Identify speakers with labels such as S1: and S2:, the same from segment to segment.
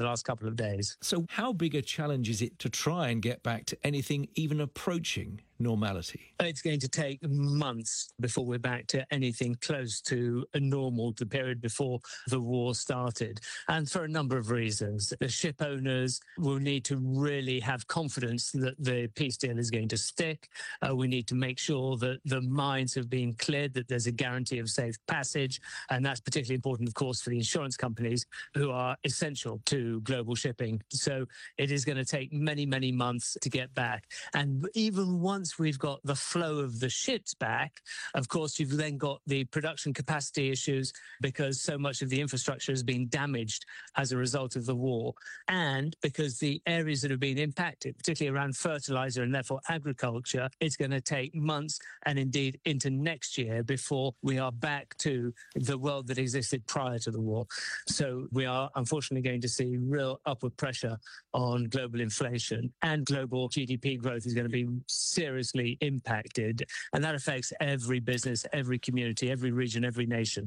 S1: the last couple of days.
S2: So how big a challenge is it to try and get back to anything even approaching normality?
S1: It's going to take months before we're back to anything close to a normal, the period before the war started. And for a number of reasons. The ship owners will need to really have confidence that the peace deal is going to stick. We need to make sure that the mines have been cleared, that there's a guarantee of safe passage. And that's particularly important, of course, for the insurance companies who are essential to global shipping. So it is going to take many, many months to get back. And even once we've got the flow of the ships back, of course, you've then got the production capacity issues because so much of the infrastructure has been damaged as a result of the war. And because the areas that have been impacted, particularly around fertilizer and therefore agriculture, it's going to take months and indeed into next year before we are back to the world that existed prior to the war. So we are unfortunately going to see real upward pressure on global inflation, and global GDP growth is going to be seriously impacted. And that affects every business, every community, every region, every nation.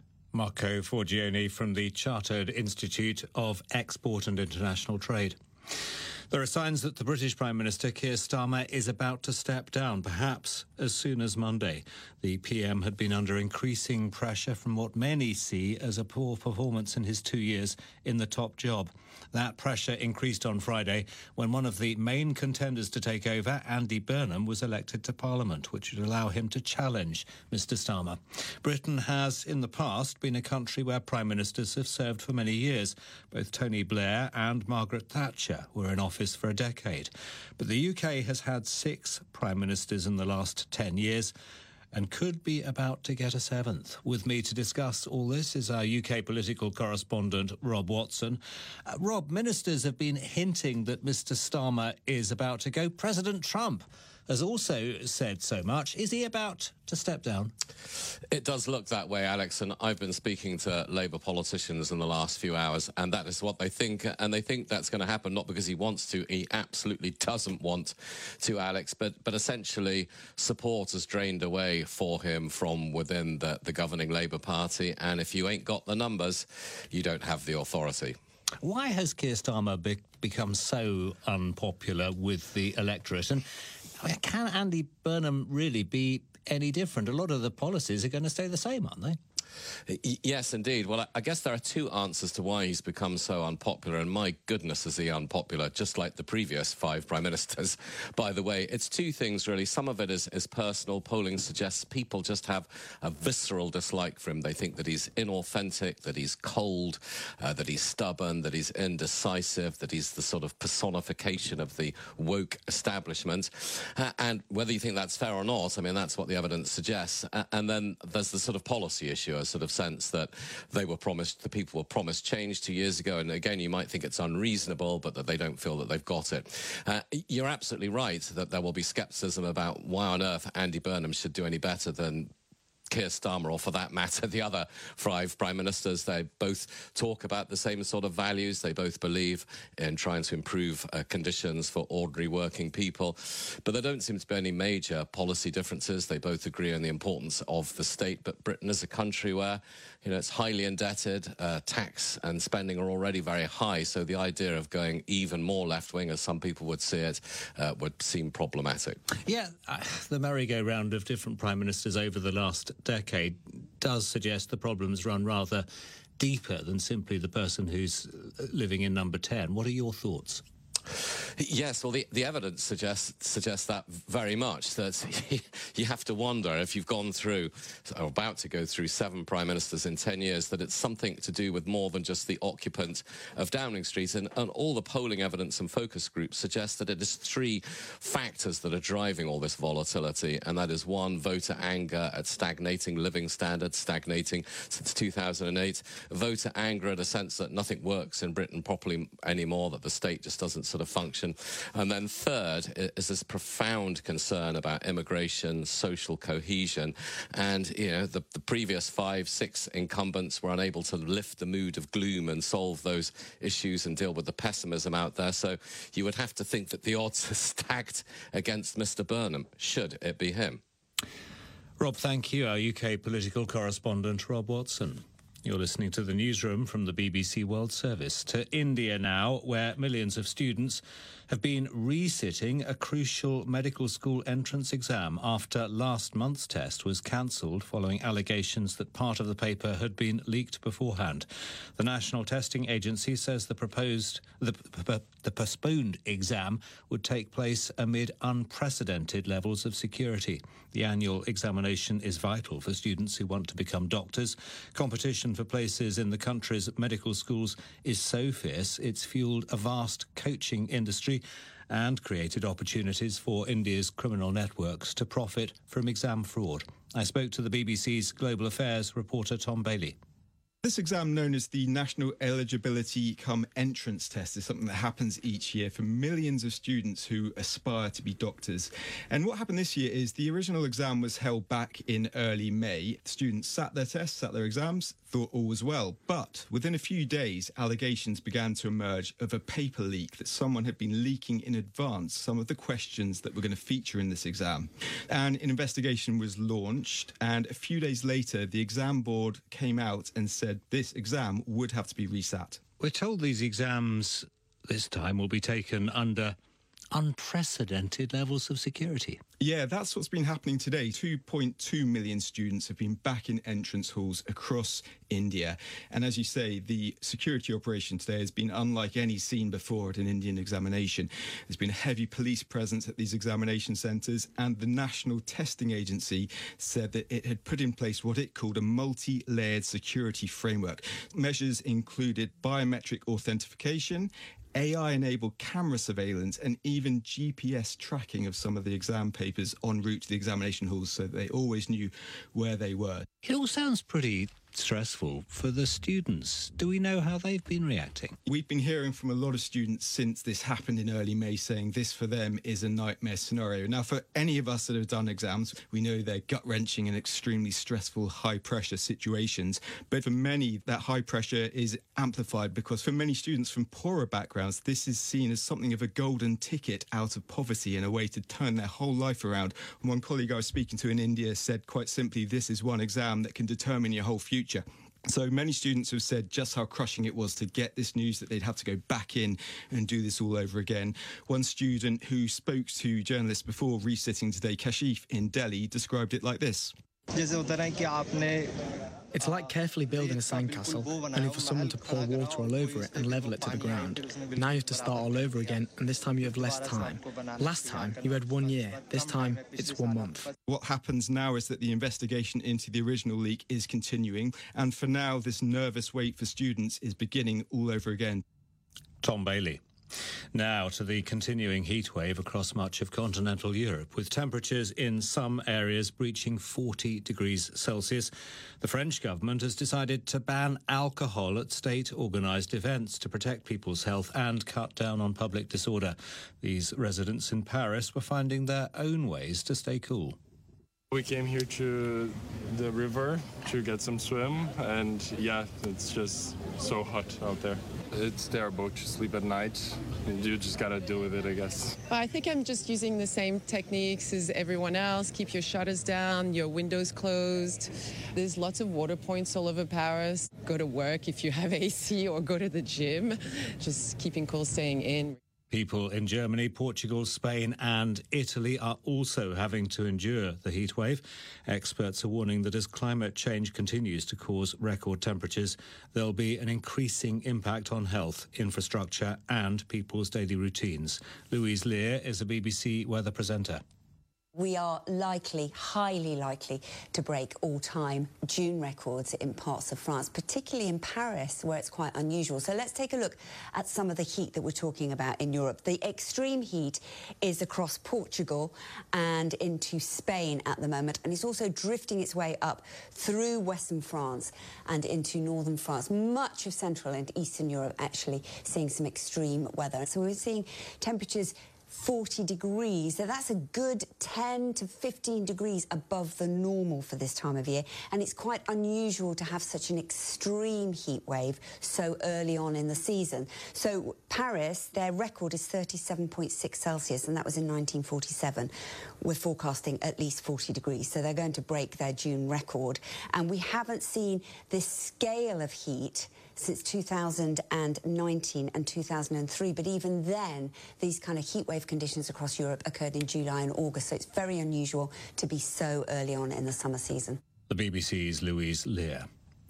S2: Marco Forgione from the Chartered Institute of Export and International Trade. There are signs that the British Prime Minister Keir Starmer is about to step down, perhaps as soon as Monday. The PM had been under increasing pressure from what many see as a poor performance in his 2 years in the top job. That pressure increased on Friday when one of the main contenders to take over, Andy Burnham, was elected to Parliament, which would allow him to challenge Mr Starmer. Britain has, in the past, been a country where Prime Ministers have served for many years. Both Tony Blair and Margaret Thatcher were in office for a decade. But the UK has had 6 Prime Ministers in the last 10 years and could be about to get a 7th. With me to discuss all this is our UK political correspondent, Rob Watson. Rob, ministers have been hinting that Mr Starmer is about to go. President Trump has also said so much. Is he about to step down?
S3: It does look that way, Alex, and I've been speaking to Labour politicians in the last few hours, and that is what they think, and they think that's going to happen not because he wants to, he absolutely doesn't want to, Alex, but essentially support has drained away for him from within the governing Labour Party, and if you ain't got the numbers, you don't have the authority.
S2: Why has Keir Starmer become so unpopular with the electorate? And can Andy Burnham really be any different? A lot of the policies are going to stay the same, aren't they?
S3: Yes, indeed. Well, I guess there are 2 answers to why he's become so unpopular, and my goodness is he unpopular, just like the previous 5 prime ministers, by the way. It's 2 things, really. Some of it is personal. Polling suggests people just have a visceral dislike for him. They think that he's inauthentic, that he's cold, that he's stubborn, that he's indecisive, that he's the sort of personification of the woke establishment. And whether you think that's fair or not, I mean, that's what the evidence suggests. And then there's the sort of policy issue, a sort of sense that the people were promised change 2 years ago, and again, you might think it's unreasonable, but that they don't feel that they've got it. You're absolutely right that there will be scepticism about why on earth Andy Burnham should do any better than Keir Starmer, or for that matter, the other 5 prime ministers. They both talk about the same sort of values. They both believe in trying to improve conditions for ordinary working people. But there don't seem to be any major policy differences. They both agree on the importance of the state. But Britain is a country where, it's highly indebted. Tax and spending are already very high. So the idea of going even more left-wing, as some people would see it, would seem problematic.
S2: Yeah, the merry-go-round of different prime ministers over the last decade does suggest the problems run rather deeper than simply the person who's living in number 10. What are your thoughts?
S3: Yes, well, the evidence suggests that very much, that you have to wonder, if you've gone through, or about to go through 7 prime ministers in 10 years, that it's something to do with more than just the occupant of Downing Street. And all the polling evidence and focus groups suggest that it is 3 factors that are driving all this volatility, and that is 1, voter anger at stagnating living standards, stagnating since 2008, voter anger at a sense that nothing works in Britain properly anymore, that the state just doesn't sort of function. And then third is this profound concern about immigration, social cohesion. And, the previous 5, 6 incumbents were unable to lift the mood of gloom and solve those issues and deal with the pessimism out there. So you would have to think that the odds are stacked against Mr. Burnham, should it be him.
S2: Rob, thank you. Our UK political correspondent, Rob Watson. You're listening to the newsroom from the BBC World Service. To India now, where millions of students have been resitting a crucial medical school entrance exam after last month's test was cancelled following allegations that part of the paper had been leaked beforehand. The National Testing Agency says the postponed exam would take place amid unprecedented levels of security. The annual examination is vital for students who want to become doctors. Competition for places in the country's medical schools is so fierce it's fuelled a vast coaching industry and created opportunities for India's criminal networks to profit from exam fraud. I spoke to the BBC's Global Affairs reporter Tom Bailey.
S4: This exam, known as the National Eligibility Cum Entrance Test, is something that happens each year for millions of students who aspire to be doctors. And what happened this year is the original exam was held back in early May. Students sat their tests, sat their exams, thought all was well. But within a few days, allegations began to emerge of a paper leak, that someone had been leaking in advance some of the questions that were going to feature in this exam. And an investigation was launched, and a few days later, the exam board came out and said this exam would have to be resat.
S2: We're told these exams this time will be taken under unprecedented levels of security.
S4: Yeah, that's what's been happening today. 2.2 million students have been back in entrance halls across India. And as you say, the security operation today has been unlike any seen before at an Indian examination. There's been a heavy police presence at these examination centres, and the National Testing Agency said that it had put in place what it called a multi-layered security framework. Measures included biometric authentication, AI-enabled camera surveillance, and even GPS tracking of some of the exam papers en route to the examination halls, so they always knew where they were.
S2: It all sounds pretty stressful for the students. Do we know how they've been reacting?
S4: We've been hearing from a lot of students since this happened in early May saying this for them is a nightmare scenario. Now, for any of us that have done exams, we know they're gut-wrenching and extremely stressful, high-pressure situations. But for many, that high pressure is amplified because for many students from poorer backgrounds, this is seen as something of a golden ticket out of poverty and a way to turn their whole life around. One colleague I was speaking to in India said quite simply, this is one exam that can determine your whole future. So many students have said just how crushing it was to get this news that they'd have to go back in and do this all over again. One student who spoke to journalists before resitting today, Kashif in Delhi, described it like this.
S5: It's like carefully building a sandcastle, only for someone to pour water all over it and level it to the ground. Now you have to start all over again, and this time you have less time. Last time you had 1 year, this time it's 1 month.
S4: What happens now is that the investigation into the original leak is continuing, and for now this nervous wait for students is beginning all over again.
S2: Tom Bailey. Now to the continuing heat wave across much of continental Europe, with temperatures in some areas breaching 40 degrees Celsius. The French government has decided to ban alcohol at state-organised events to protect people's health and cut down on public disorder. These residents in Paris were finding their own ways to stay cool.
S6: We came here to the river to get some swim, and yeah, it's just so hot out there. It's terrible to sleep at night. You just gotta deal with it, I guess.
S7: I think I'm just using the same techniques as everyone else. Keep your shutters down, your windows closed. There's lots of water points all over Paris. Go to work if you have AC or go to the gym. Just keeping cool, staying in.
S2: People in Germany, Portugal, Spain and Italy are also having to endure the heat wave. Experts are warning that as climate change continues to cause record temperatures, there'll be an increasing impact on health, infrastructure and people's daily routines. Louise Lear is a BBC weather presenter.
S8: We are likely, highly likely, to break all-time June records in parts of France, particularly in Paris, where it's quite unusual. So let's take a look at some of the heat that we're talking about in Europe. The extreme heat is across Portugal and into Spain at the moment, and it's also drifting its way up through western France and into northern France. Much of central and eastern Europe actually seeing some extreme weather. So we're seeing temperatures 40 degrees. So that's a good 10 to 15 degrees above the normal for this time of year. And it's quite unusual to have such an extreme heat wave so early on in the season. So Paris, their record is 37.6 Celsius, and that was in 1947. We're forecasting at least 40 degrees, so they're going to break their June record. And we haven't seen this scale of heat since 2019 and 2003. But even then, these kind of heatwave conditions across Europe occurred in July and August. So it's very unusual to be so early on in the summer season.
S2: The BBC's Louise Lear.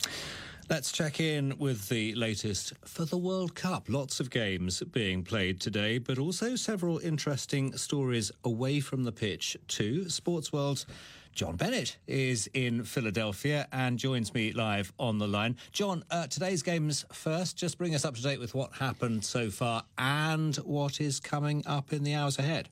S2: Let's check in with the latest for the World Cup. Lots of games being played today, but also several interesting stories away from the pitch too. Sports World's John Bennett is in Philadelphia and joins me live on the line. John, today's games first. Just bring us up to date with what happened so far and what is coming up in the hours ahead.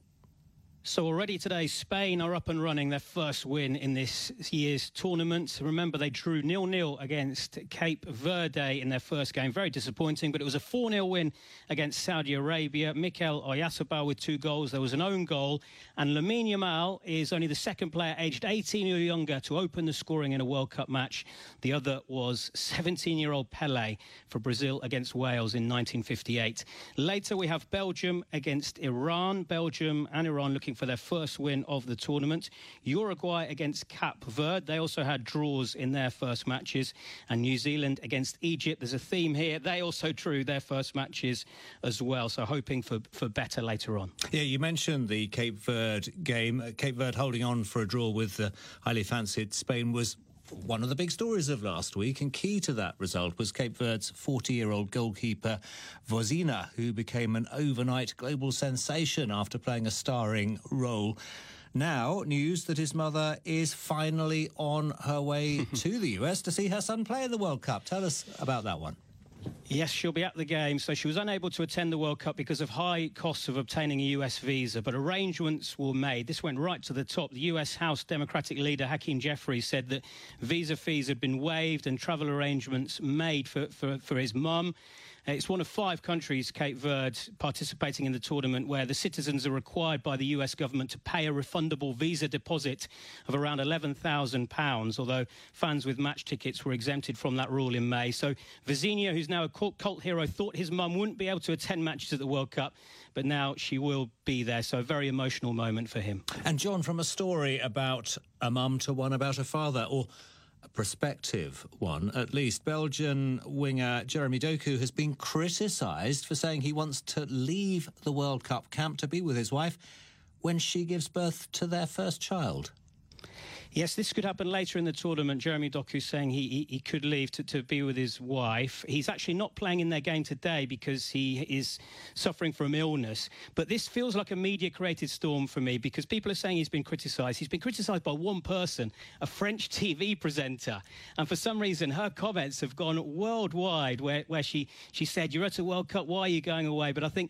S9: So already today, Spain are up and running their first win in this year's tournament. Remember, they drew 0-0 against Cape Verde in their first game. Very disappointing, but it was a 4-0 win against Saudi Arabia. Mikel Oyarzabal with 2 goals. There was an own goal. And Lamine Yamal is only the second player aged 18 or younger to open the scoring in a World Cup match. The other was 17-year-old Pelé for Brazil against Wales in 1958. Later, we have Belgium against Iran. Belgium and Iran looking for their first win of the tournament. Uruguay against Cape Verde. They also had draws in their first matches. And New Zealand against Egypt. There's a theme here. They also drew their first matches as well. So hoping for better later on.
S2: Yeah, you mentioned the Cape Verde game. Cape Verde holding on for a draw with the highly fancied Spain was one of the big stories of last week, and key to that result was Cape Verde's 40-year-old goalkeeper Vozina, who became an overnight global sensation after playing a starring role. Now, news that his mother is finally on her way to the US to see her son play in the World Cup. Tell us about that one.
S9: Yes, she'll be at the game. So she was unable to attend the World Cup because of high costs of obtaining a US visa, but arrangements were made. This went right to the top. The US House Democratic leader Hakeem Jeffries said that visa fees had been waived and travel arrangements made for his mum. It's one of 5 countries, Cape Verde, participating in the tournament where the citizens are required by the US government to pay a refundable visa deposit of around £11,000, although fans with match tickets were exempted from that rule in May. So Vozina, who's now a cult hero, thought his mum wouldn't be able to attend matches at the World Cup, but now she will be there. So a very emotional moment for him.
S2: And John, from a story about a mum to one about a father, or prospective one, at least, Belgian winger Jeremy Doku has been criticised for saying he wants to leave the World Cup camp to be with his wife when she gives birth to their first child.
S9: Yes, this could happen later in the tournament. Jeremy Doku saying he could leave to be with his wife. He's actually not playing in their game today because he is suffering from illness. But this feels like a media-created storm for me because people are saying he's been criticised. He's been criticised by one person, a French TV presenter. And for some reason, her comments have gone worldwide where she said, "You're at a World Cup, why are you going away?" But I think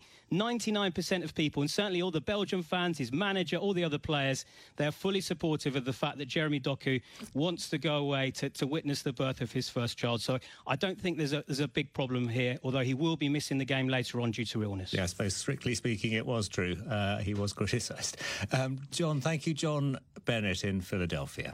S9: 99% of people, and certainly all the Belgian fans, his manager, all the other players, they're fully supportive of the fact that Jeremy Doku wants to go away to witness the birth of his first child. So I don't think there's a big problem here, although he will be missing the game later on due to illness.
S2: Yeah, I suppose strictly speaking it was true. He was criticised. John, thank you. John Bennett in Philadelphia.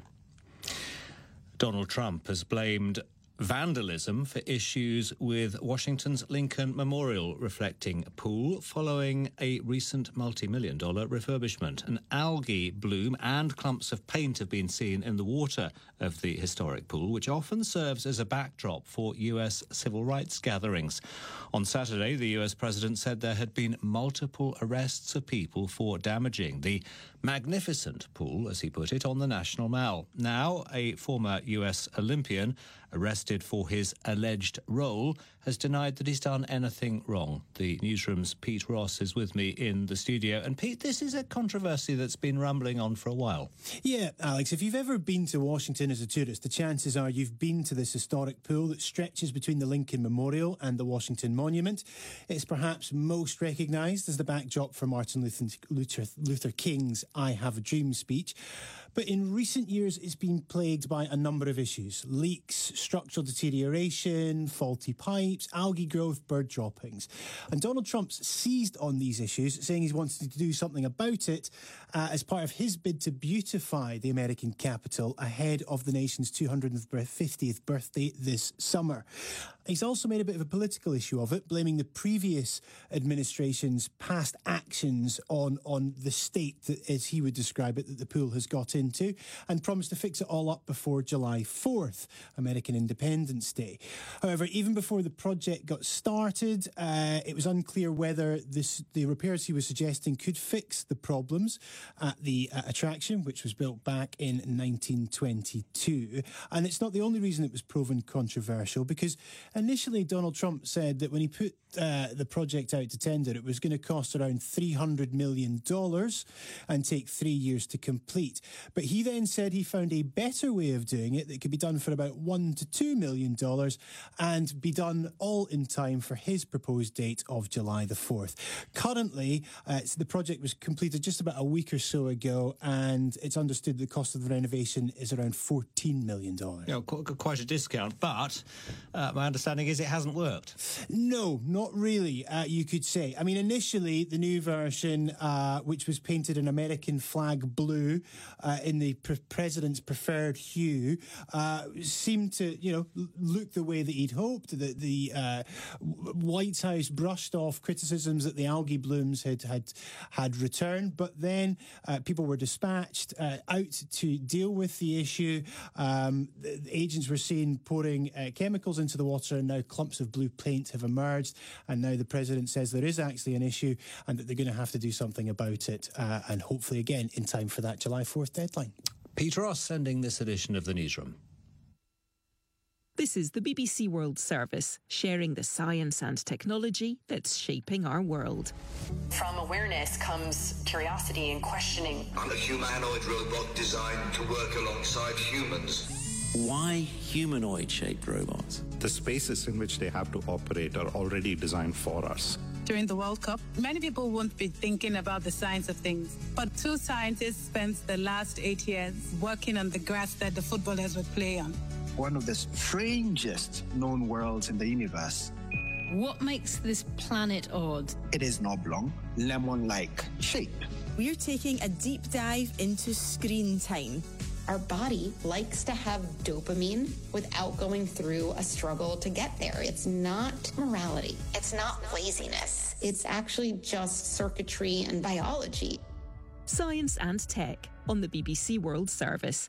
S2: Donald Trump has blamed vandalism for issues with Washington's Lincoln Memorial reflecting pool following a recent multi-million-dollar refurbishment. An algae bloom and clumps of paint have been seen in the water of the historic pool, which often serves as a backdrop for US civil rights gatherings. On Saturday, the US president said there had been multiple arrests of people for damaging the magnificent pool, as he put it, on the National Mall. Now, a former US Olympian arrested for his alleged role has denied that he's done anything wrong. The newsroom's Pete Ross is with me in the studio. And Pete, this is a controversy that's been rumbling on for a while.
S10: Yeah, Alex, if you've ever been to Washington as a tourist, the chances are you've been to this historic pool that stretches between the Lincoln Memorial and the Washington Monument. It's perhaps most recognised as the backdrop for Martin Luther King's I Have a Dream speech. But in recent years, it's been plagued by a number of issues: leaks, structural deterioration, faulty pipes, algae growth, bird droppings. And Donald Trump's seized on these issues, saying he's wanted to do something about it as part of his bid to beautify the American capital ahead of the nation's 250th birthday this summer. He's also made a bit of a political issue of it, blaming the previous administration's past actions on the state, that, as he would describe it, that the pool has got into, and promised to fix it all up before July 4th, American Independence Day. However, even before the project got started, it was unclear whether the repairs he was suggesting could fix the problems at the attraction, which was built back in 1922. And it's not the only reason it was proven controversial, because initially Donald Trump said that when he put the project out to tender, it was going to cost around $300 million and take 3 years to complete. But he then said he found a better way of doing it that could be done for about $1 to $2 million and be done all in time for his proposed date of July the 4th. Currently, the project was completed just about a week or so ago, and it's understood the cost of the renovation is around $14 million.
S2: Quite a discount, but my understanding is it hasn't worked.
S10: No, not really, you could say. I mean, initially, the new version, which was painted in American flag blue in the president's preferred hue, seemed to, look the way that he'd hoped. The White House brushed off criticisms that the algae blooms had returned, but then people were dispatched out to deal with the issue. The agents were seen pouring chemicals into the water, and now clumps of blue paint have emerged. And now the president says there is actually an issue and that they're going to have to do something about it, and hopefully, again, in time for that July 4th deadline.
S2: Peter Ross sending this edition of the Newsroom.
S11: This is the BBC World Service, sharing the science and technology that's shaping our world.
S12: From awareness comes curiosity and questioning.
S13: I'm a humanoid robot designed to work alongside humans.
S14: Why humanoid-shaped robots?
S15: The spaces in which they have to operate are already designed for us.
S16: During the World Cup, many people won't be thinking about the science of things, but two scientists spent the last 8 years working on the grass that the footballers would play on.
S17: One of the strangest known worlds in the universe.
S18: What makes this planet odd?
S17: It is an oblong, lemon-like shape.
S19: We're taking a deep dive into screen time.
S20: Our body likes to have dopamine without going through a struggle to get there. It's not morality. It's not laziness. It's actually just circuitry and biology.
S11: Science and Tech on the BBC World Service.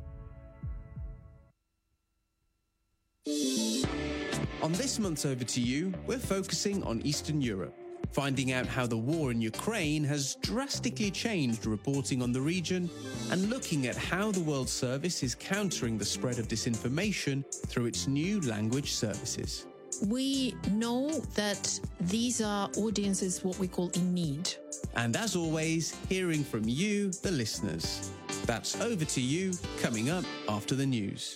S21: On this month's Over to You, we're focusing on Eastern Europe, finding out how the war in Ukraine has drastically changed reporting on the region, and looking at how the World Service is countering the spread of disinformation through its new language services.
S18: We know that these are audiences what we call in need.
S21: And as always, hearing from you, the listeners. That's Over to You, coming up after the news.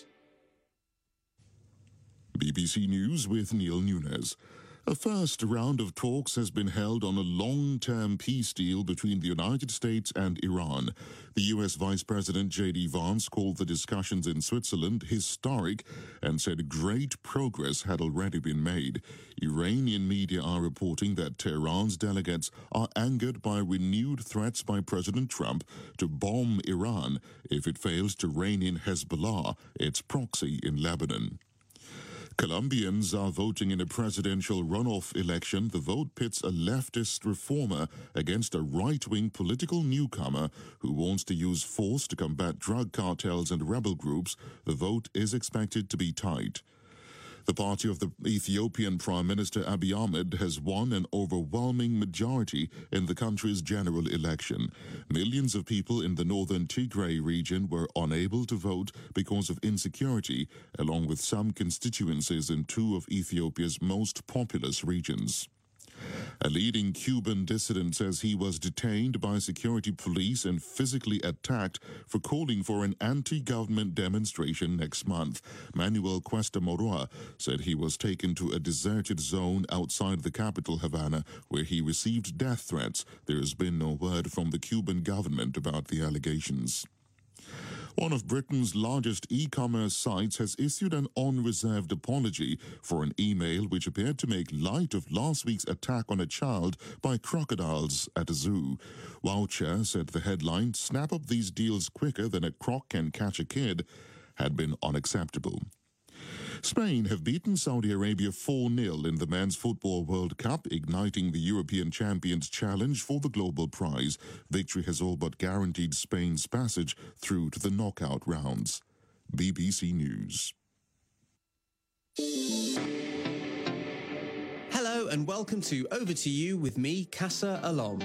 S22: BBC News with Neil Nunes. A first round of talks has been held on a long-term peace deal between the United States and Iran. The U.S. Vice President J.D. Vance called the discussions in Switzerland historic and said great progress had already been made. Iranian media are reporting that Tehran's delegates are angered by renewed threats by President Trump to bomb Iran if it fails to rein in Hezbollah, its proxy in Lebanon. Colombians are voting in a presidential runoff election. The vote pits a leftist reformer against a right-wing political newcomer who wants to use force to combat drug cartels and rebel groups. The vote is expected to be tight. The party of the Ethiopian Prime Minister Abiy Ahmed has won an overwhelming majority in the country's general election. Millions of people in the northern Tigray region were unable to vote because of insecurity, along with some constituencies in two of Ethiopia's most populous regions. A leading Cuban dissident says he was detained by security police and physically attacked for calling for an anti-government demonstration next month. Manuel Cuesta Moroa said he was taken to a deserted zone outside the capital, Havana, where he received death threats. There has been no word from the Cuban government about the allegations. One of Britain's largest e-commerce sites has issued an unreserved apology for an email which appeared to make light of last week's attack on a child by crocodiles at a zoo. Voucher said the headline, "Snap up these deals quicker than a croc can catch a kid," had been unacceptable. Spain have beaten Saudi Arabia 4-0 in the Men's Football World Cup, igniting the European champions' challenge for the global prize. Victory has all but guaranteed Spain's passage through to the knockout rounds. BBC News.
S21: Hello and welcome to Over to You with me, Kassa Alom.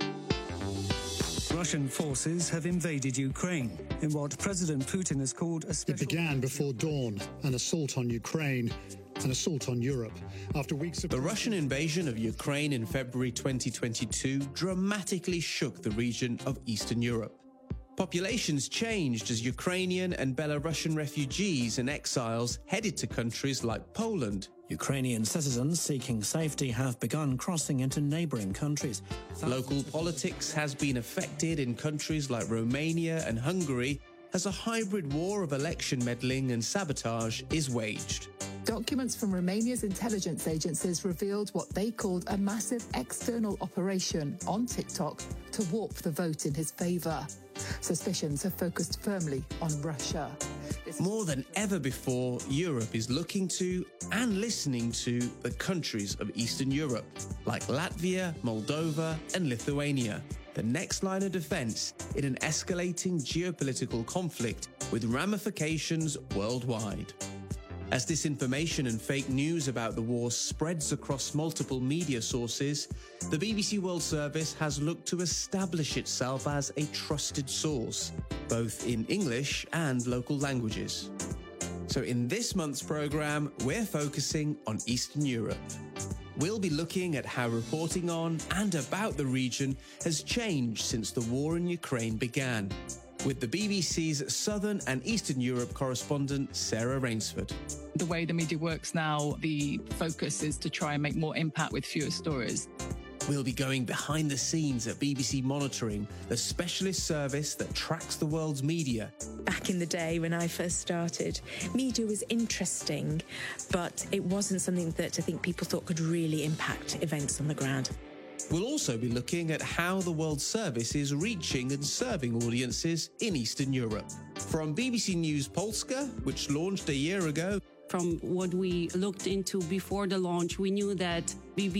S1: Russian forces have invaded Ukraine in what President Putin has called a special...
S3: It began before dawn, an assault on Ukraine, an assault on Europe. After weeks of...
S21: The Russian invasion of Ukraine in February 2022 dramatically shook the region of Eastern Europe. Populations changed as Ukrainian and Belarusian refugees and exiles headed to countries like Poland.
S23: Ukrainian citizens seeking safety have begun crossing into neighbouring countries.
S21: Local politics has been affected in countries like Romania and Hungary as a hybrid war of election meddling and sabotage is waged.
S24: Documents from Romania's intelligence agencies revealed what they called a massive external operation on TikTok to warp the vote in his favour. Suspicions have focused firmly on Russia.
S21: More than ever before, Europe is looking to and listening to the countries of Eastern Europe, like Latvia, Moldova, and Lithuania, the next line of defence in an escalating geopolitical conflict with ramifications worldwide. As disinformation and fake news about the war spreads across multiple media sources, the BBC World Service has looked to establish itself as a trusted source, both in English and local languages. So in this month's programme, we're focusing on Eastern Europe. We'll be looking at how reporting on and about the region has changed since the war in Ukraine began, with the BBC's Southern and Eastern Europe correspondent Sarah Rainsford.
S25: The way the media works now, the focus is to try and make more impact with fewer stories.
S21: We'll be going behind the scenes at BBC Monitoring, the specialist service that tracks the world's media.
S26: Back in the day when I first started, media was interesting, but it wasn't something that I think people thought could really impact events on the ground.
S21: We'll also be looking at how the World Service is reaching and serving audiences in Eastern Europe. From BBC News Polska, which launched a year ago.
S27: From what we looked into before the launch, we knew that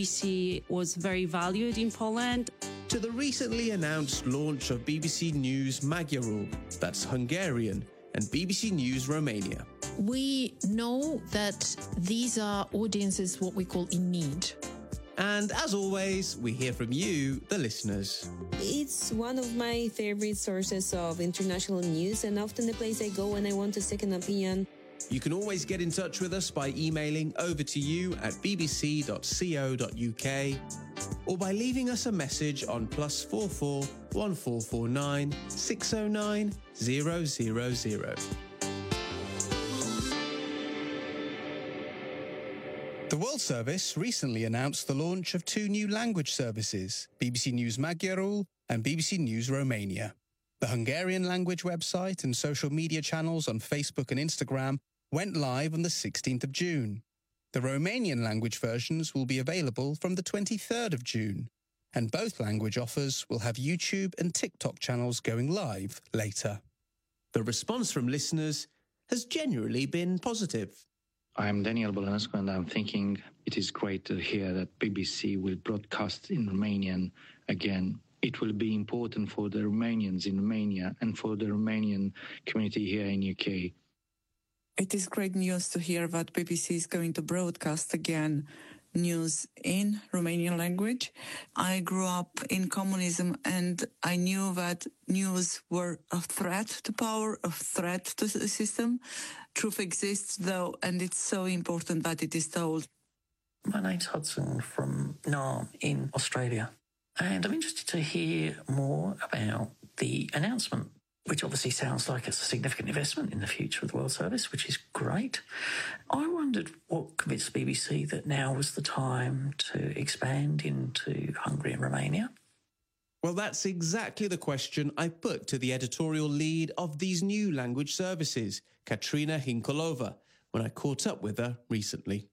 S27: BBC was very valued in Poland.
S21: To the recently announced launch of BBC News Magyarul, that's Hungarian, and BBC News Romania.
S18: We know that these are audiences what we call in need.
S21: And as always, we hear from you, the listeners.
S28: It's one of my favorite sources of international news and often the place I go when I want a second opinion.
S21: You can always get in touch with us by emailing over to you at bbc.co.uk or by leaving us a message on +44 1449 609 000. The World Service recently announced the launch of 2 new language services, BBC News Magyarul and BBC News Romania. The Hungarian language website and social media channels on Facebook and Instagram went live on the 16th of June. The Romanian language versions will be available from the 23rd of June, and both language offers will have YouTube and TikTok channels going live later. The response from listeners has generally been positive.
S29: I'm Daniel Bălănescu, and I'm thinking it is great to hear that BBC will broadcast in Romanian again. It will be important for the Romanians in Romania and for the Romanian community here in UK.
S30: It is great news to hear that BBC is going to broadcast again news in Romanian language. I grew up in communism and I knew that news were a threat to power, a threat to the system. Truth exists though, and it's so important that it is told.
S31: My name's Hudson from Naarm in Australia, and I'm interested to hear more about the announcement, which obviously sounds like it's a significant investment in the future of the World Service, which is great. I wondered what convinced the BBC that now was the time to expand into Hungary and Romania.
S21: Well, that's exactly the question I put to the editorial lead of these new language services, Katrina Hinkolova, when I caught up with her recently.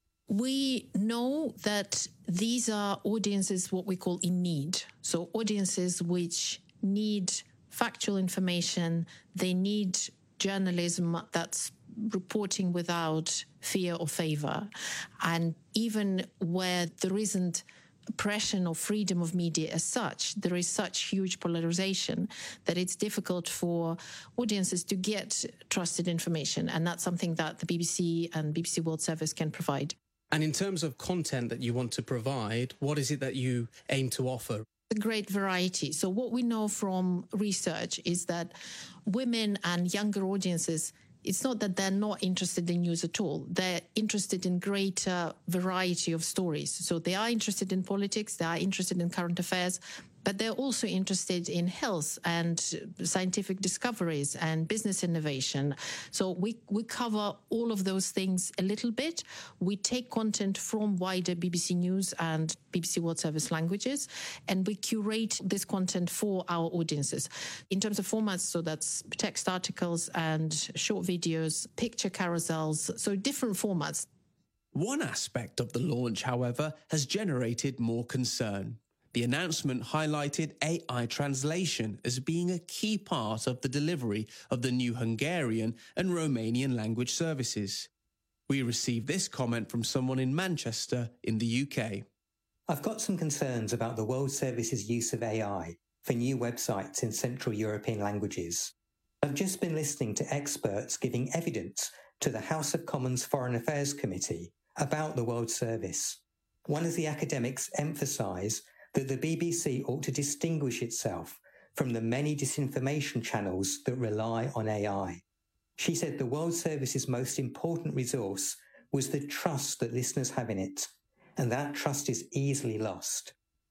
S18: We know that these are audiences what we call in need. So audiences which need factual information, they need journalism that's reporting without fear or favor. And even where there isn't oppression or freedom of media as such, there is such huge polarization that it's difficult for audiences to get trusted information. And that's something that the BBC and BBC World Service can provide.
S2: And in terms of content that you want to provide, what is it that you aim to offer?
S18: A great variety. So what we know from research is that women and younger audiences, it's not that they're not interested in news at all. They're interested in greater variety of stories. So they are interested in politics, they are interested in current affairs, but they're also interested in health and scientific discoveries and business innovation. So we cover all of those things a little bit. We take content from wider BBC News and BBC World Service languages, and we curate this content for our audiences. In terms of formats, so that's text articles and short videos, picture carousels, so different formats.
S21: One aspect of the launch, however, has generated more concern. The announcement highlighted AI translation as being a key part of the delivery of the new Hungarian and Romanian language services. We received this comment from someone in Manchester in the UK.
S4: I've got some concerns about the World Service's use of AI for new websites in Central European languages. I've just been listening to experts giving evidence to the House of Commons Foreign Affairs Committee about the World Service. One of the academics emphasised that the BBC ought to distinguish itself from the many disinformation channels that rely on AI. She said the World Service's most important resource was the trust that listeners have in it, and that trust is easily lost.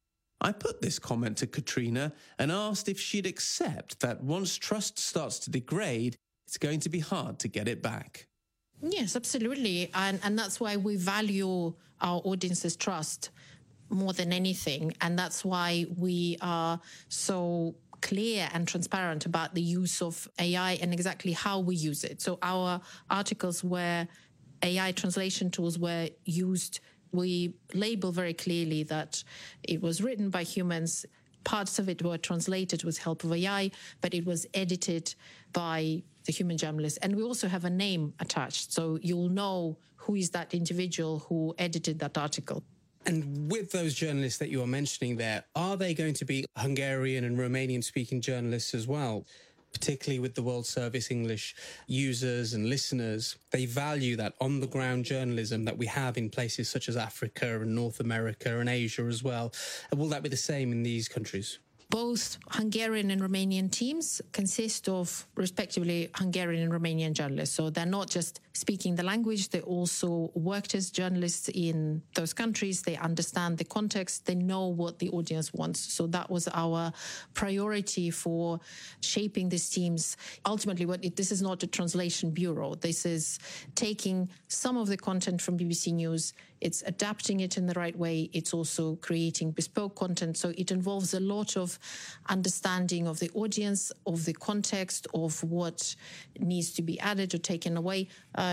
S21: I put this comment to Katrina and asked if she'd accept that once trust starts to degrade, it's going to be hard to get it back.
S18: Yes, absolutely. And that's why we value our audience's trust more than anything. And that's why we are so clear and transparent about the use of AI and exactly how we use it. So our articles where AI translation tools were used, we label very clearly that it was written by humans. Parts of it were translated with help of AI, but it was edited by the human journalist. And we also have a name attached. So you'll know who is that individual who edited that article.
S2: And with those journalists that you are mentioning there, are they going to be Hungarian and Romanian-speaking journalists as well? Particularly with the World Service English users and listeners, they value that on-the-ground journalism that we have in places such as Africa and North America and Asia as well. Will that be the same in these countries?
S18: Both Hungarian and Romanian teams consist of, respectively, Hungarian and Romanian journalists. So they're not just speaking the language, they also worked as journalists in those countries. They understand the context, they know what the audience wants. So that was our priority for shaping these teams. Ultimately, this is not a translation bureau. This is taking some of the content from BBC News, it's adapting it in the right way. It's also creating bespoke content. So it involves a lot of understanding of the audience, of the context, of what needs to be added or taken away.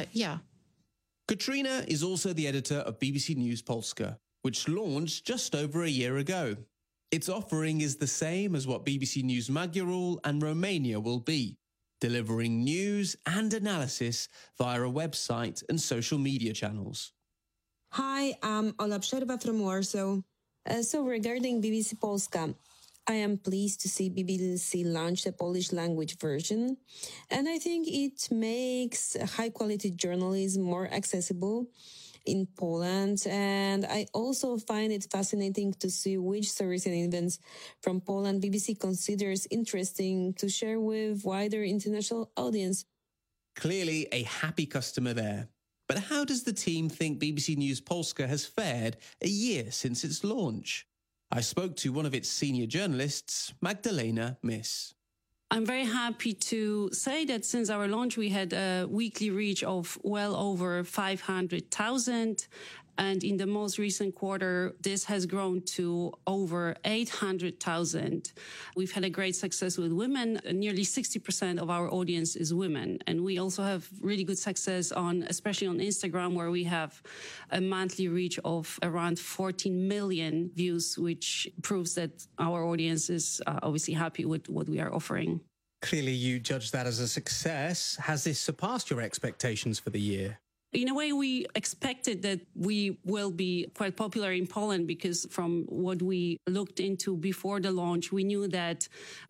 S21: Katrina is also the editor of BBC News Polska, which launched just over a year ago. Its offering is the same as what BBC News Magyarul and Romania will be, delivering news and analysis via a website and social media channels.
S28: Hi, I'm Ola Przerwa from Warsaw. So regarding BBC Polska, I am pleased to see BBC launch the Polish language version, and I think it makes high-quality journalism more accessible in Poland, and I also find it fascinating to see which stories and events from Poland BBC considers interesting to share with wider international audience.
S21: Clearly a happy customer there. But how does the team think BBC News Polska has fared a year since its launch? I spoke to one of its senior journalists, Magdalena Miss.
S27: I'm very happy to say that since our launch, we had a weekly reach of well over 500,000. And in the most recent quarter, this has grown to over 800,000. We've had a great success with women. Nearly 60% of our audience is women. And we also have really good success especially on Instagram, where we have a monthly reach of around 14 million views, which proves that our audience is obviously happy with what we are offering.
S2: Clearly, you judge that as a success. Has this surpassed your expectations for the year?
S27: In a way, we expected that we will be quite popular in Poland because from what we looked into before the launch, we knew that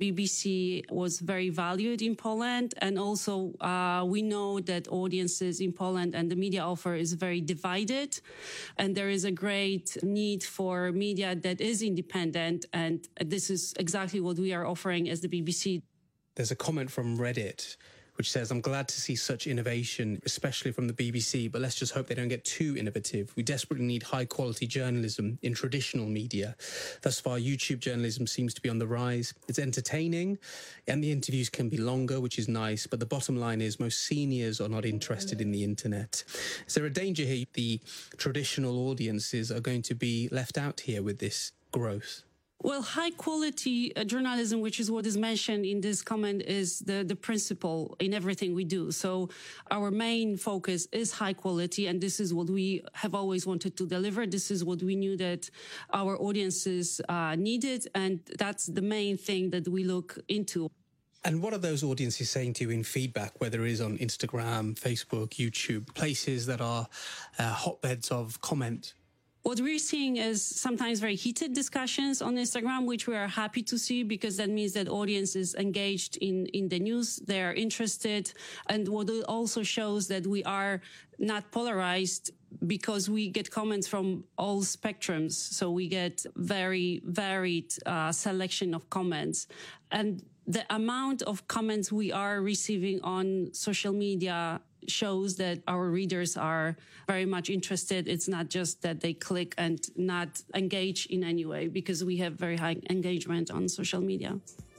S27: BBC was very valued in Poland. And also, we know that audiences in Poland and the media offer is very divided. And there is a great need for media that is independent. And this is exactly what we are offering as the BBC.
S2: There's a comment from Reddit which says, "I'm glad to see such innovation, especially from the BBC, but let's just hope they don't get too innovative. We desperately need high-quality journalism in traditional media. Thus far, YouTube journalism seems to be on the rise. It's entertaining, and the interviews can be longer, which is nice, but the bottom line is most seniors are not interested in the internet." Is there a danger here the traditional audiences are going to be left out here with this growth?
S27: Well, high-quality journalism, which is what is mentioned in this comment, is the principle in everything we do. So our main focus is high quality, and this is what we have always wanted to deliver. This is what we knew that our audiences needed, and that's the main thing that we look into.
S2: And what are those audiences saying to you in feedback, whether it is on Instagram, Facebook, YouTube, places that are hotbeds of comment?
S27: What we're seeing is sometimes very heated discussions on Instagram, which we are happy to see because that means that audience is engaged in the news. They're interested. And what it also shows that we are not polarized because we get comments from all spectrums. So we get very varied selection of comments. And the amount of comments we are receiving on social media shows that our readers are very much interested. It's not just that they click and not engage in any way, because we have very high engagement on social media.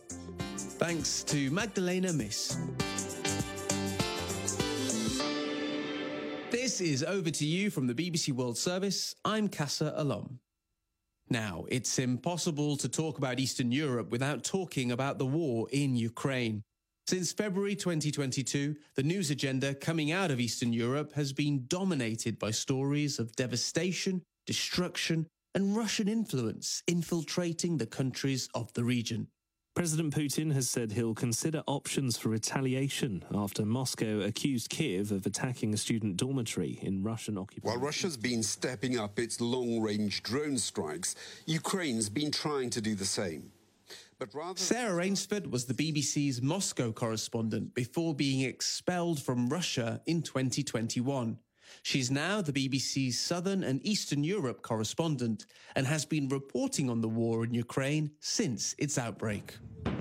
S21: Thanks to Magdalena Miss. This is Over to You from the BBC World Service. I'm Casa Alom. Now, it's impossible to talk about Eastern Europe without talking about the war in Ukraine. Since February 2022, the news agenda coming out of Eastern Europe has been dominated by stories of devastation, destruction, and Russian influence infiltrating the countries of the region.
S5: President Putin has said he'll consider options for retaliation after Moscow accused Kyiv of attacking a student dormitory in Russian-occupied.
S6: While Russia's been stepping up its long-range drone strikes, Ukraine's been trying to do the same.
S21: Sarah Rainsford was the BBC's Moscow correspondent before being expelled from Russia in 2021. She's now the BBC's Southern and Eastern Europe correspondent and has been reporting on the war in Ukraine since its outbreak.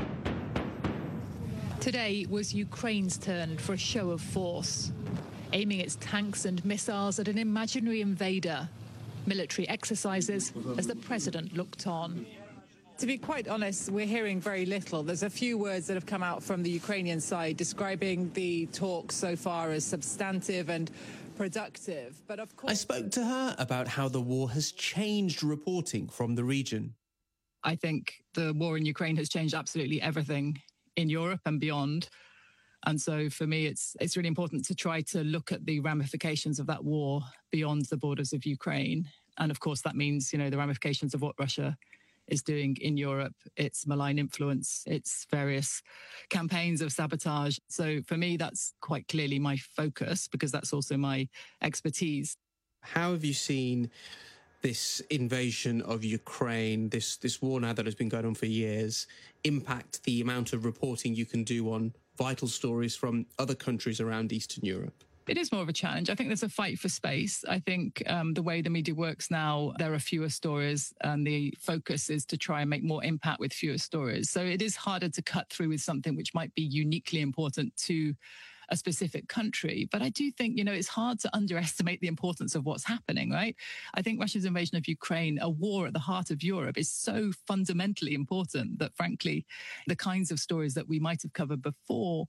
S7: Today was Ukraine's turn for a show of force, aiming its tanks and missiles at an imaginary invader. Military exercises as the president looked on.
S25: To be quite honest, we're hearing very little. There's a few words that have come out from the Ukrainian side describing the talks so far as substantive and productive. But of course,
S21: I spoke to her about how the war has changed reporting from the region.
S25: I think the war in Ukraine has changed absolutely everything in Europe and beyond. And so for me, it's really important to try to look at the ramifications of that war beyond the borders of Ukraine. And of course, that means, the ramifications of what Russia is doing in Europe, its malign influence, its various campaigns of sabotage. So for me, that's quite clearly my focus because that's also my expertise.
S2: How have you seen this invasion of Ukraine, this war now that has been going on for years, impact the amount of reporting you can do on vital stories from other countries around Eastern Europe?
S25: It is more of a challenge. I think there's a fight for space. I think the way the media works now, there are fewer stories and the focus is to try and make more impact with fewer stories. So it is harder to cut through with something which might be uniquely important to a specific country. But I do think, it's hard to underestimate the importance of what's happening, right? I think Russia's invasion of Ukraine, a war at the heart of Europe, is so fundamentally important that, frankly, the kinds of stories that we might have covered before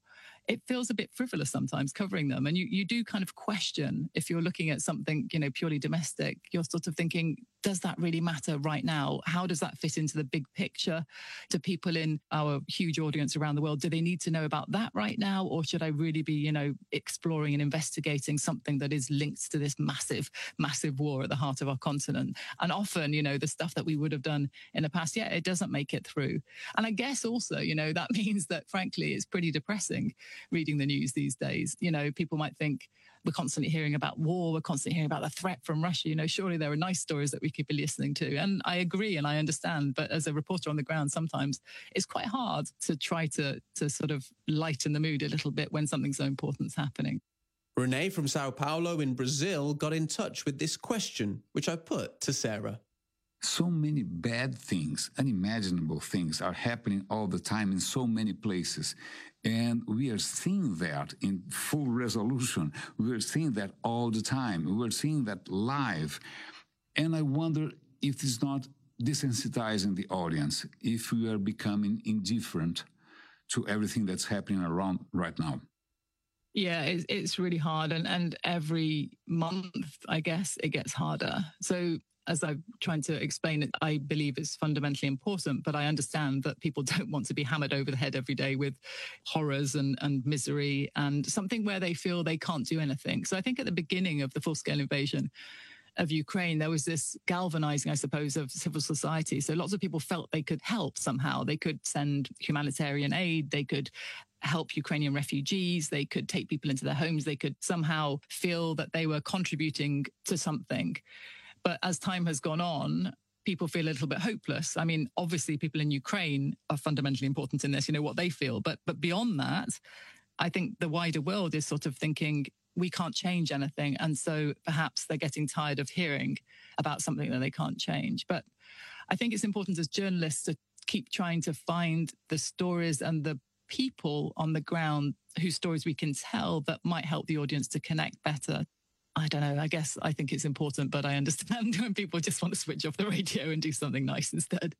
S25: it feels a bit frivolous sometimes covering them. And you do kind of question, if you're looking at something, purely domestic, you're sort of thinking, does that really matter right now? How does that fit into the big picture? Do people in our huge audience around the world, do they need to know about that right now? Or should I really be, exploring and investigating something that is linked to this massive, massive war at the heart of our continent? And often, the stuff that we would have done in the past, it doesn't make it through. And I guess also, that means that, frankly, it's pretty depressing reading the news these days. People might think, we're constantly hearing about war. We're constantly hearing about the threat from Russia. Surely there are nice stories that we could be listening to. And I agree and I understand. But as a reporter on the ground, sometimes it's quite hard to try to sort of lighten the mood a little bit when something so important is happening.
S21: Renee from Sao Paulo in Brazil got in touch with this question, which I put to Sarah.
S8: So many bad things, unimaginable things are happening all the time in so many places. And we are seeing that in full resolution. We are seeing that all the time. We are seeing that live. And I wonder if it's not desensitizing the audience, if we are becoming indifferent to everything that's happening around right now.
S25: Yeah, it's really hard. And every month, I guess, it gets harder. So as I'm trying to explain it, I believe it's fundamentally important, but I understand that people don't want to be hammered over the head every day with horrors and misery and something where they feel they can't do anything. So I think at the beginning of the full-scale invasion of Ukraine, there was this galvanizing, I suppose, of civil society. So lots of people felt they could help somehow. They could send humanitarian aid. They could help Ukrainian refugees. They could take people into their homes. They could somehow feel that they were contributing to something. But as time has gone on, people feel a little bit hopeless. I mean, obviously, people in Ukraine are fundamentally important in this, what they feel. But beyond that, I think the wider world is sort of thinking, we can't change anything. And so perhaps they're getting tired of hearing about something that they can't change. But I think it's important as journalists to keep trying to find the stories and the people on the ground whose stories we can tell that might help the audience to connect better. I don't know. I guess I think it's important, but I understand when people just want to switch off the radio and do something nice instead.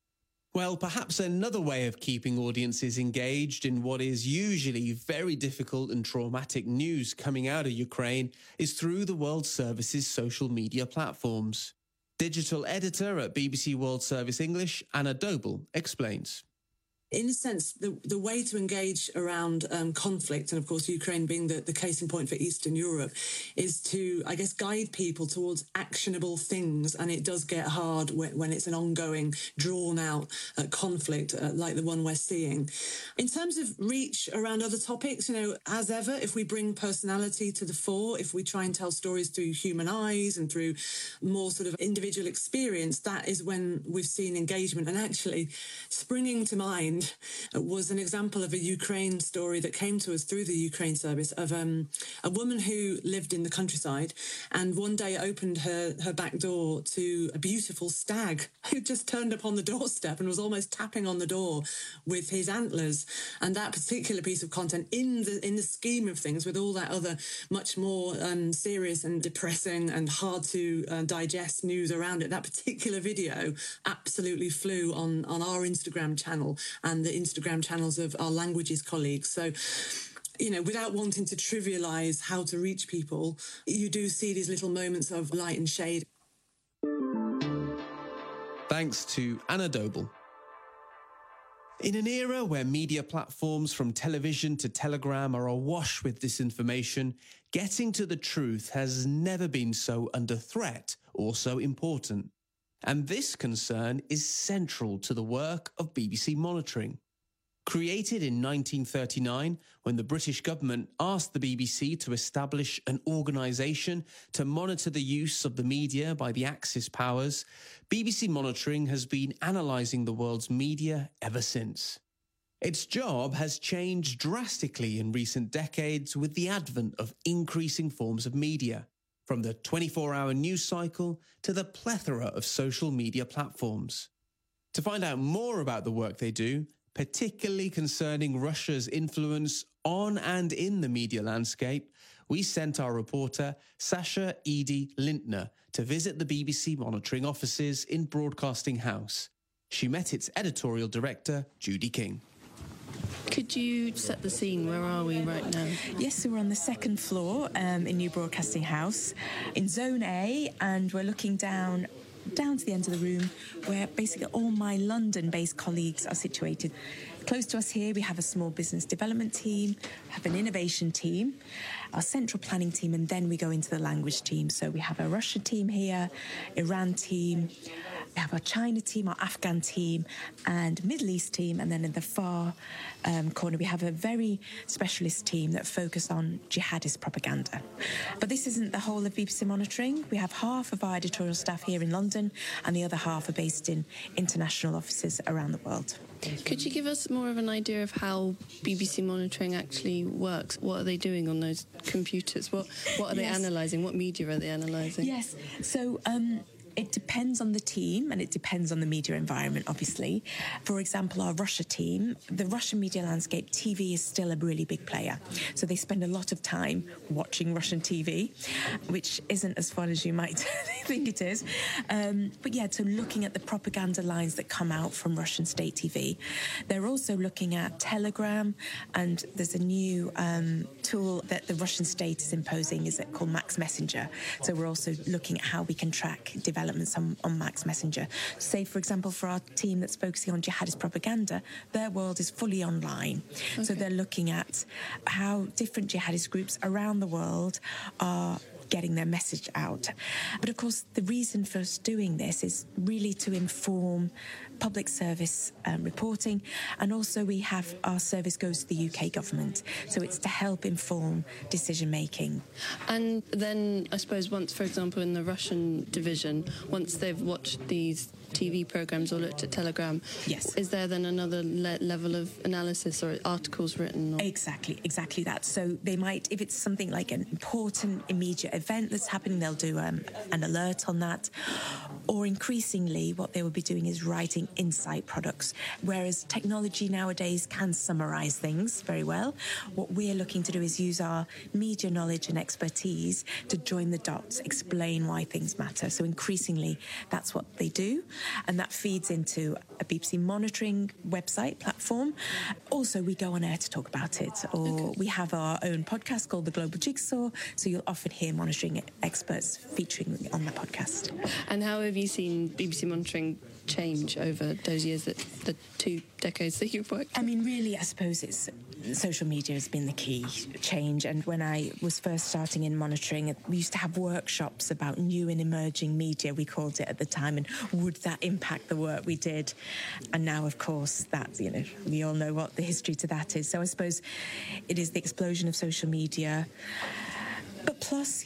S21: Well, perhaps another way of keeping audiences engaged in what is usually very difficult and traumatic news coming out of Ukraine is through the World Service's social media platforms. Digital editor at BBC World Service English, Anna Doble, explains.
S9: In a sense, the way to engage around conflict, and of course Ukraine being the case in point for Eastern Europe, is to, I guess, guide people towards actionable things. And it does get hard when it's an ongoing, drawn-out conflict like the one we're seeing. In terms of reach around other topics, as ever, if we bring personality to the fore, if we try and tell stories through human eyes and through more sort of individual experience, that is when we've seen engagement. And actually, springing to mind was an example of a Ukraine story that came to us through the Ukraine service of a woman who lived in the countryside and one day opened her back door to a beautiful stag who just turned up on the doorstep and was almost tapping on the door with his antlers. And that particular piece of content in the scheme of things, with all that other much more serious and depressing and hard to digest news around it, that particular video absolutely flew on our Instagram channel and the Instagram channels of our languages colleagues. So, without wanting to trivialise how to reach people, you do see these little moments of light and shade.
S21: Thanks to Anna Doble. In an era where media platforms from television to Telegram are awash with disinformation, getting to the truth has never been so under threat or so important. And this concern is central to the work of BBC Monitoring. Created in 1939, when the British government asked the BBC to establish an organisation to monitor the use of the media by the Axis powers, BBC Monitoring has been analysing the world's media ever since. Its job has changed drastically in recent decades with the advent of increasing forms of media, from the 24-hour news cycle to the plethora of social media platforms. To find out more about the work they do, particularly concerning Russia's influence on and in the media landscape, we sent our reporter Sasha Edie Lintner to visit the BBC Monitoring offices in Broadcasting House. She met its editorial director, Judy King.
S10: Could you set the scene? Where are we right now?
S26: Yes, so we're on the second floor in New Broadcasting House in Zone A, and we're looking down to the end of the room where basically all my London-based colleagues are situated. Close to us here, we have a small business development team, have an innovation team, our central planning team, and then we go into the language team. So we have a Russia team here, Iran team, we have our China team, our Afghan team, and Middle East team. And then in the far corner, we have a very specialist team that focus on jihadist propaganda. But this isn't the whole of BBC Monitoring. We have half of our editorial staff here in London, and the other half are based in international offices around the world.
S10: Could you give us more of an idea of how BBC Monitoring actually works? What are they doing on those computers? What are they analysing? What media are they analysing?
S26: Yes, so it depends on the team and it depends on the media environment, obviously. For example, our Russia team, the Russian media landscape, TV is still a really big player. So they spend a lot of time watching Russian TV, which isn't as fun as you might think it is. But yeah, so looking at the propaganda lines that come out from Russian state TV. They're also looking at Telegram, and there's a new tool that the Russian state is imposing, is called Max Messenger. So we're also looking at how we can track developments on Max Messenger. Say, for example, for our team that's focusing on jihadist propaganda, their world is fully online. Okay. So they're looking at how different jihadist groups around the world are getting their message out. But of course, the reason for us doing this is really to inform public service reporting, and also we have our service goes to the UK government, so it's to help inform decision making.
S10: And then I suppose once, for example, in the Russian division, once they've watched these TV programs or looked at Telegram,
S26: yes,
S10: is there then another level of analysis or articles written? Or?
S26: Exactly that. So they might, if it's something like an important immediate event that's happening, they'll do an alert on that. Or increasingly, what they will be doing is writing insight products, whereas technology nowadays can summarise things very well. What we're looking to do is use our media knowledge and expertise to join the dots, explain why things matter. So increasingly, that's what they do. And that feeds into a BBC Monitoring website platform. Also, we go on air to talk about it, or we have our own podcast called The Global Jigsaw, so you'll often hear monitoring experts featuring on the podcast.
S10: And how have you seen BBC Monitoring change over those years, the 2 decades that you've worked?
S26: I mean, really, I suppose it's social media has been the key change. And when I was first starting in monitoring, we used to have workshops about new and emerging media, we called it at the time, and would that impact the work we did? And now, of course, that, we all know what the history to that is. So I suppose it is the explosion of social media. But plus,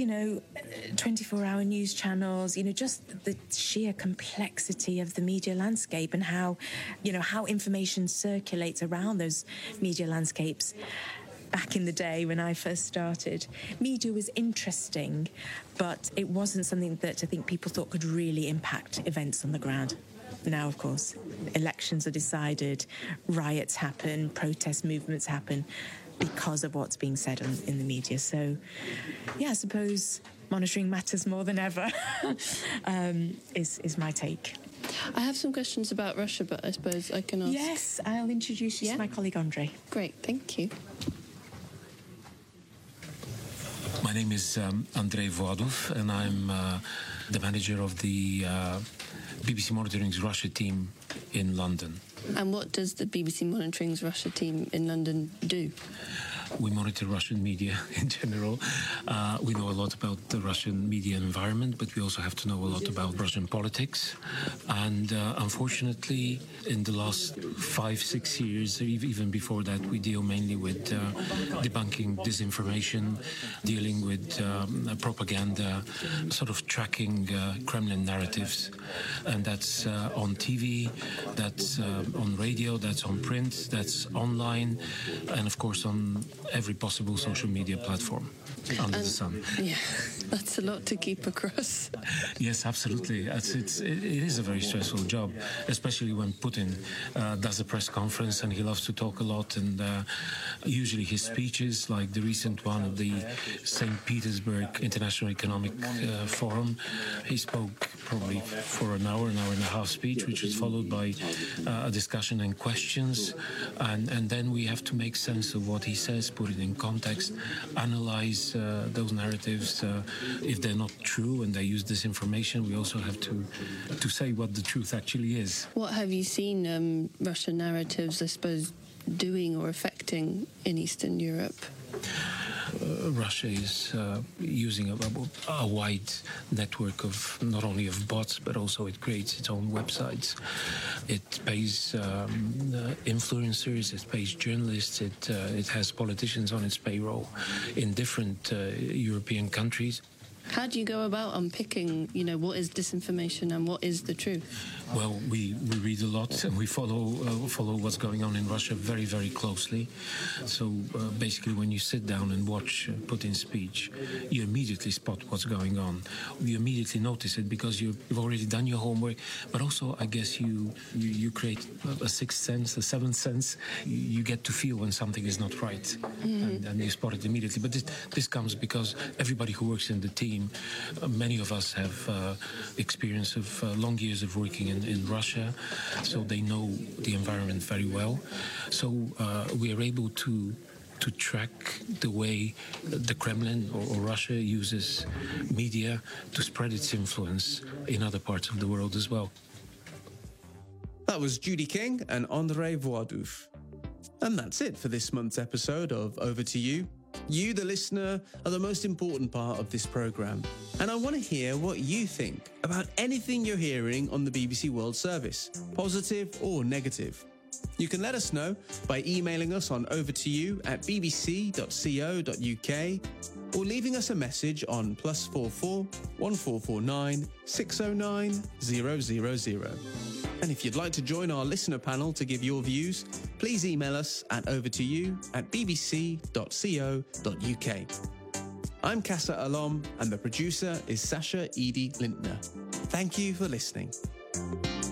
S26: 24-hour news channels, just the sheer complexity of the media landscape and how information circulates around those media landscapes. Back in the day when I first started, media was interesting, but it wasn't something that I think people thought could really impact events on the ground. Now, of course, elections are decided, riots happen, protest movements happen, because of what's being said in the media. So, yeah, I suppose monitoring matters more than ever, is my take.
S10: I have some questions about Russia, but I suppose I can ask...
S26: Yes, I'll introduce you to my colleague, Andrei.
S10: Great, thank you.
S11: My name is Andrei Voadov, and I'm the manager of the BBC Monitoring's Russia team in London.
S10: And what does the BBC Monitoring's Russia team in London do?
S11: We monitor Russian media in general. We know a lot about the Russian media environment, but we also have to know a lot about Russian politics. And unfortunately, in the last 5-6 years, even before that, we deal mainly with debunking disinformation, dealing with propaganda, sort of tracking Kremlin narratives. And that's on TV, that's on radio, that's on print, that's online, and of course on every possible social media platform under the sun.
S10: Yeah, that's a lot to keep across.
S11: Yes, absolutely. It is a very stressful job, especially when Putin does a press conference and he loves to talk a lot. And usually his speeches, like the recent one at the St. Petersburg International Economic Forum, he spoke probably for an hour and a half speech, which was followed by a discussion and questions. And then we have to make sense of what he says, put it in context, analyze those narratives. If they're not true and they use disinformation, we also have to say what the truth actually is.
S10: What have you seen Russian narratives, I suppose, doing or affecting in Eastern Europe?
S11: Russia is using a wide network of not only of bots, but also it creates its own websites. It pays influencers, it pays journalists, it has politicians on its payroll in different European countries.
S10: How do you go about unpicking, what is disinformation and what is the truth?
S11: Well, we read a lot and we follow what's going on in Russia very, very closely. So basically, when you sit down and watch Putin's speech, you immediately spot what's going on. You immediately notice it because you've already done your homework. But also, I guess you create a sixth sense, a seventh sense. You get to feel when something is not right, and you spot it immediately. But this comes because everybody who works in the team, many of us have experience of long years of working in Russia, so they know the environment very well. So we are able to track the way the Kremlin or Russia uses media to spread its influence in other parts of the world as well.
S21: That was Judy King and Andrei Voadouf. And that's it for this month's episode of Over to You. You, the listener, are the most important part of this programme. And I want to hear what you think about anything you're hearing on the BBC World Service, positive or negative. You can let us know by emailing us on overtoyou@bbc.co.uk or leaving us a message on +44 1449 609 000. And if you'd like to join our listener panel to give your views, please email us at overtoyou@bbc.co.uk. I'm Casa Alom, and the producer is Sasha Edie Lindner. Thank you for listening.